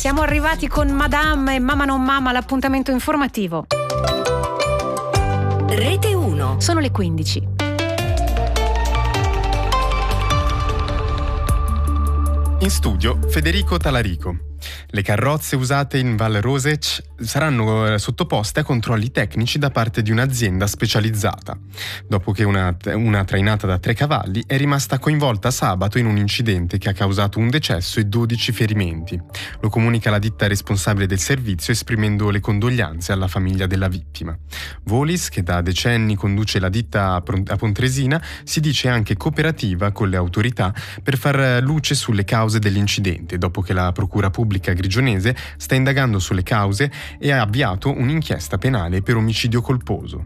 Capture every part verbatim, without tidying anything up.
Siamo arrivati con Madame e Mamma non Mamma, l'appuntamento informativo. Rete uno. Sono le quindici. In studio Federico Talarico. Le carrozze usate in Val Rosec saranno sottoposte a controlli tecnici da parte di un'azienda specializzata, dopo che una, una trainata da tre cavalli è rimasta coinvolta sabato in un incidente che ha causato un decesso e dodici ferimenti. Lo comunica la ditta responsabile del servizio, esprimendo le condoglianze alla famiglia della vittima. Volis, che da decenni conduce la ditta a Pontresina, si dice anche cooperativa con le autorità per far luce sulle cause dell'incidente, dopo che la procura pubblica grigionese sta indagando sulle cause e ha avviato un'inchiesta penale per omicidio colposo.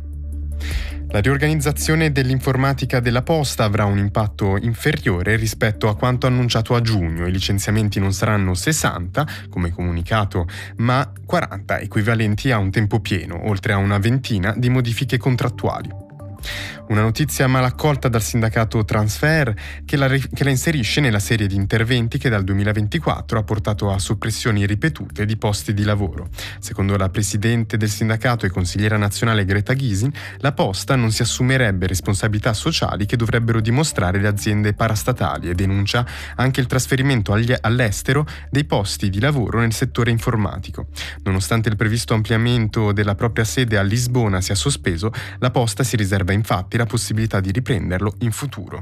La riorganizzazione dell'informatica della Posta avrà un impatto inferiore rispetto a quanto annunciato a giugno. I licenziamenti non saranno sessanta, come comunicato, ma quaranta, equivalenti a un tempo pieno, oltre a una ventina di modifiche contrattuali. Una notizia mal accolta dal sindacato Transfer che la, che la inserisce nella serie di interventi che dal duemilaventiquattro ha portato a soppressioni ripetute di posti di lavoro. Secondo la presidente del sindacato e consigliera nazionale Greta Gysin, la Posta non si assumerebbe responsabilità sociali che dovrebbero dimostrare le aziende parastatali e denuncia anche il trasferimento agli, all'estero dei posti di lavoro nel settore informatico. Nonostante il previsto ampliamento della propria sede a Lisbona sia sospeso, la Posta si riserva infatti la possibilità di riprenderlo in futuro.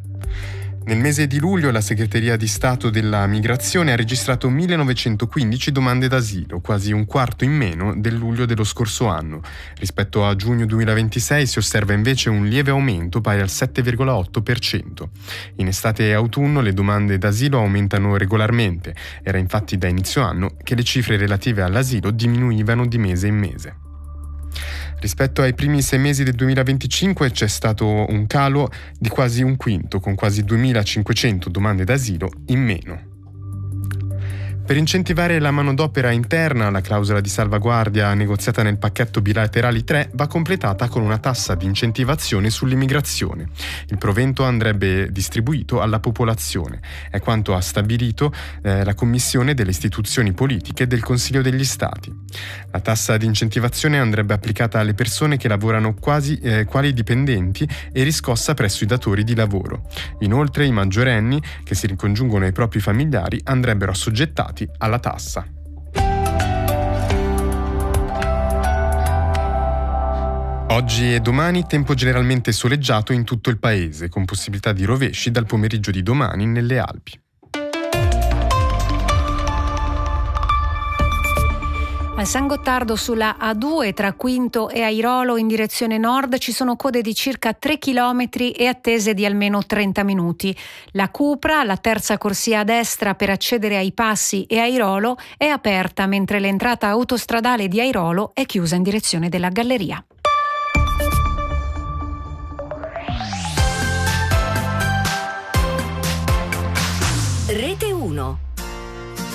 Nel mese di luglio la Segreteria di Stato della Migrazione ha registrato millenovecentoquindici domande d'asilo, quasi un quarto in meno del luglio dello scorso anno. Rispetto a giugno duemilaventisei si osserva invece un lieve aumento pari al sette virgola otto per cento. In estate e autunno le domande d'asilo aumentano regolarmente. Era infatti da inizio anno che le cifre relative all'asilo diminuivano di mese in mese. Rispetto ai primi sei mesi del duemilaventicinque c'è stato un calo di quasi un quinto, con quasi duemilacinquecento domande d'asilo in meno. Per incentivare la manodopera interna, la clausola di salvaguardia negoziata nel pacchetto bilaterali tre va completata con una tassa di incentivazione sull'immigrazione. Il provento andrebbe distribuito alla popolazione. È quanto ha stabilito eh, la Commissione delle istituzioni politiche del Consiglio degli Stati. La tassa di incentivazione andrebbe applicata alle persone che lavorano quasi eh, quali dipendenti e riscossa presso i datori di lavoro. Inoltre i maggiorenni che si ricongiungono ai propri familiari andrebbero assoggettati alla tassa. Oggi e domani tempo generalmente soleggiato in tutto il paese, con possibilità di rovesci dal pomeriggio di domani nelle Alpi. A San Gottardo sulla A due tra Quinto e Airolo in direzione nord ci sono code di circa tre chilometri e attese di almeno trenta minuti. La Cupra, la terza corsia a destra per accedere ai Passi e Airolo, è aperta, mentre l'entrata autostradale di Airolo è chiusa in direzione della Galleria.